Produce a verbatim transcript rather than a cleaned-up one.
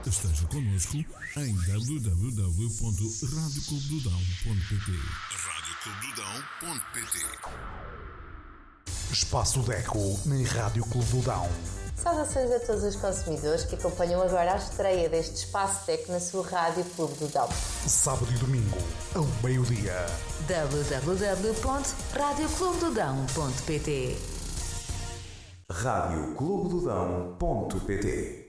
Esteja connosco em w w w ponto rádio clube do dão ponto p t. rádio clube do dão ponto p t. Espaço Deco na Rádio Clube do Dão. Saudações a todos os consumidores que acompanham agora a estreia deste Espaço Deco na sua Rádio Clube do Dão. Sábado e domingo, ao meio-dia. w w w ponto rádio clube do dão ponto p t. rádio clube do dão ponto p t